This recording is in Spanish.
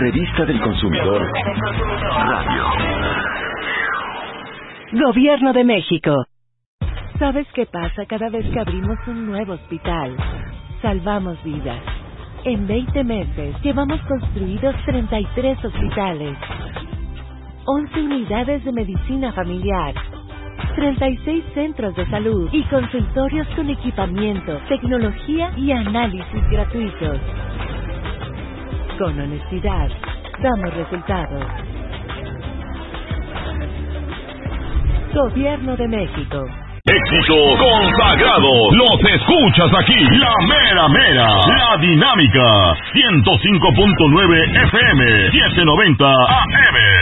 Revista del Consumidor Radio. Gobierno de México. ¿Sabes qué pasa cada vez que abrimos un nuevo hospital? Salvamos vidas. En 20 meses llevamos construidos 33 hospitales, 11 unidades de medicina familiar, 36 centros de salud y consultorios con equipamiento, tecnología y análisis gratuitos. Con honestidad, damos resultados. Gobierno de México. Éxito consagrado, los escuchas aquí, la mera mera, la dinámica, 105.9 FM, 790 AM.